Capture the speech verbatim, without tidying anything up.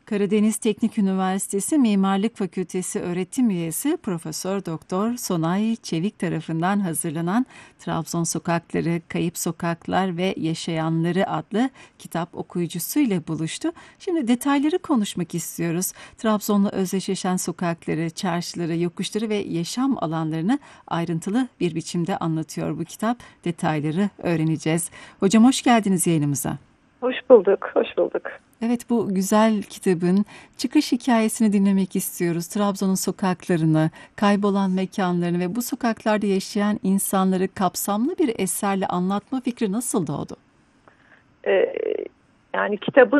Karadeniz Teknik Üniversitesi Mimarlık Fakültesi öğretim üyesi Profesör Doktor Sonay Çevik tarafından hazırlanan Trabzon Sokakları, Kayıp Sokaklar ve Yaşayanları adlı kitap okuyucusu ile buluştu. Şimdi detayları konuşmak istiyoruz. Trabzon'la özdeşleşen sokakları, çarşıları, yokuşları ve yaşam alanlarını ayrıntılı bir biçimde anlatıyor bu kitap. Detayları öğreneceğiz. Hocam hoş geldiniz yayınımıza. Hoş bulduk, hoş bulduk. Evet, bu güzel kitabın çıkış hikayesini dinlemek istiyoruz. Trabzon'un sokaklarını, kaybolan mekanlarını ve bu sokaklarda yaşayan insanları kapsamlı bir eserle anlatma fikri nasıl doğdu? Ee, yani kitabın